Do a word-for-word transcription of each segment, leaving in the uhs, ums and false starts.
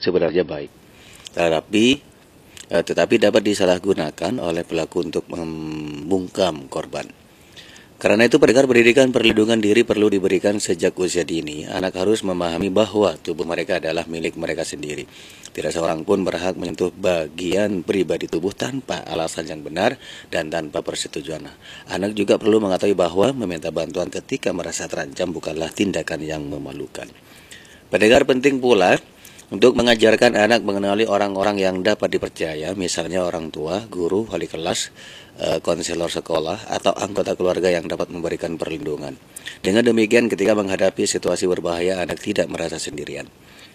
sebenarnya baik, tetapi eh, tetapi dapat disalahgunakan oleh pelaku untuk membungkam korban. Karena itu pendengar, pendidikan perlindungan diri perlu diberikan sejak usia dini. Anak harus memahami bahwa tubuh mereka adalah milik mereka sendiri. Tidak seorang pun berhak menyentuh bagian pribadi tubuh tanpa alasan yang benar dan tanpa persetujuan. Anak juga perlu mengetahui bahwa meminta bantuan ketika merasa terancam bukanlah tindakan yang memalukan. Pendengar, penting pula untuk mengajarkan anak mengenali orang-orang yang dapat dipercaya, misalnya orang tua, guru, wali kelas, eh, konselor sekolah, atau anggota keluarga yang dapat memberikan perlindungan. Dengan demikian, ketika menghadapi situasi berbahaya, anak tidak merasa sendirian.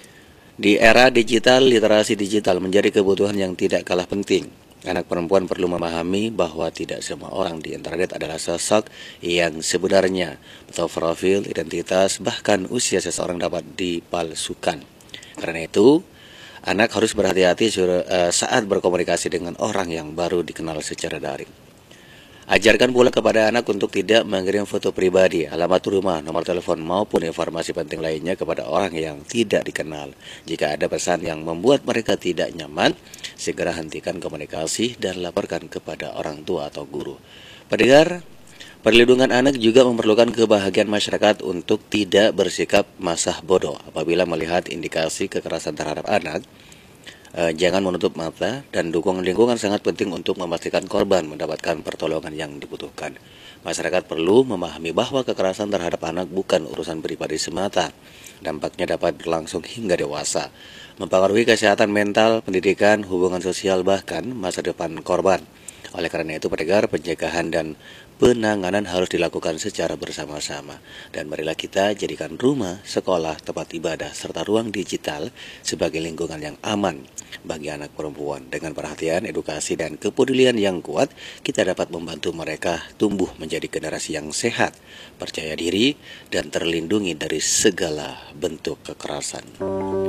Di era digital, literasi digital menjadi kebutuhan yang tidak kalah penting. Anak perempuan perlu memahami bahwa tidak semua orang di internet adalah sosok yang sebenarnya, atau profil, identitas, bahkan usia seseorang dapat dipalsukan. Karena itu, anak harus berhati-hati saat berkomunikasi dengan orang yang baru dikenal secara daring. Ajarkan pula kepada anak untuk tidak mengirim foto pribadi, alamat rumah, nomor telepon, maupun informasi penting lainnya kepada orang yang tidak dikenal. Jika ada pesan yang membuat mereka tidak nyaman, segera hentikan komunikasi dan laporkan kepada orang tua atau guru. Pendengar, perlindungan anak juga memerlukan kebahagiaan masyarakat untuk tidak bersikap masah bodoh. Apabila melihat indikasi kekerasan terhadap anak, eh, jangan menutup mata, dan dukungan lingkungan sangat penting untuk memastikan korban mendapatkan pertolongan yang dibutuhkan. Masyarakat perlu memahami bahwa kekerasan terhadap anak bukan urusan pribadi semata. Dampaknya dapat berlangsung hingga dewasa, mempengaruhi kesehatan mental, pendidikan, hubungan sosial, bahkan masa depan korban. Oleh karena itu, pendengar, pencegahan dan penanganan harus dilakukan secara bersama-sama. Dan marilah kita jadikan rumah, sekolah, tempat ibadah, serta ruang digital sebagai lingkungan yang aman bagi anak perempuan. Dengan perhatian, edukasi, dan kepedulian yang kuat, kita dapat membantu mereka tumbuh menjadi generasi yang sehat, percaya diri, dan terlindungi dari segala bentuk kekerasan.